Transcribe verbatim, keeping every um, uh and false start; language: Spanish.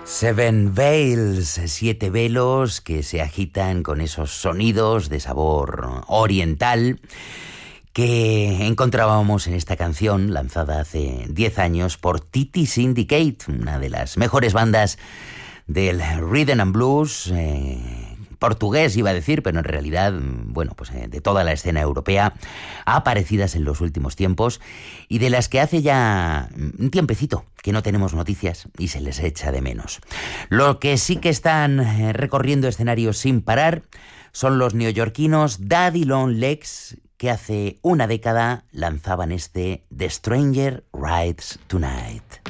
Seven Veils, siete velos que se agitan con esos sonidos de sabor oriental que encontrábamos en esta canción lanzada hace diez años por Titi Syndicate, una de las mejores bandas del rhythm and blues eh, portugués, iba a decir, pero en realidad, bueno, pues eh, de toda la escena europea aparecidas en los últimos tiempos y de las que hace ya un tiempecito que no tenemos noticias y se les echa de menos. Lo que sí que están eh, recorriendo escenarios sin parar son los neoyorquinos Daddy Long Legs, que hace una década lanzaban este The Stranger Rides Tonight.